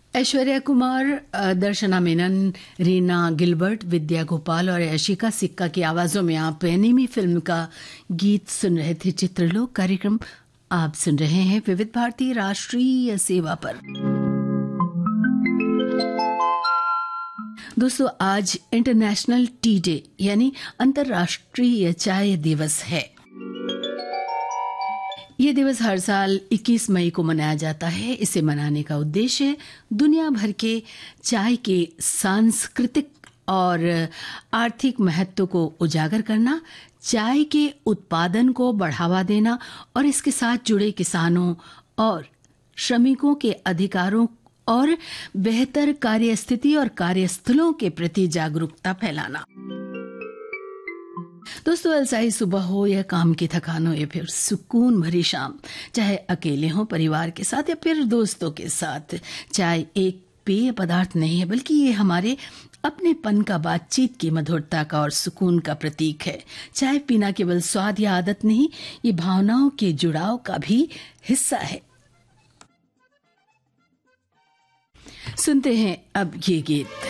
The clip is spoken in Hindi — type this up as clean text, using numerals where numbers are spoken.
ऐश्वर्या कुमार, दर्शना मेनन, रीना गिलबर्ट, विद्या गोपाल और यशिका सिक्का की आवाजों में आप एनिमी फिल्म का गीत सुन रहे थे। चित्रलोक कार्यक्रम आप सुन रहे हैं विविध भारती राष्ट्रीय सेवा पर। दोस्तों, आज इंटरनेशनल टी डे यानी अंतर्राष्ट्रीय चाय दिवस है। ये दिवस हर साल 21 मई को मनाया जाता है। इसे मनाने का उद्देश्य दुनिया भर के चाय के सांस्कृतिक और आर्थिक महत्व को उजागर करना, चाय के उत्पादन को बढ़ावा देना और इसके साथ जुड़े किसानों और श्रमिकों के अधिकारों और बेहतर कार्यस्थिति और कार्यस्थलों के प्रति जागरूकता फैलाना। दोस्तों, अलसाई सुबह हो या काम की थकान हो या फिर सुकून भरी शाम, चाहे अकेले हो, परिवार के साथ या फिर दोस्तों के साथ, चाय एक पेय पदार्थ नहीं है बल्कि ये हमारे अपनेपन का, बातचीत की मधुरता का और सुकून का प्रतीक है। चाय पीना केवल स्वाद या आदत नहीं, ये भावनाओं के जुड़ाव का भी हिस्सा है। सुनते हैं अब ये गीत।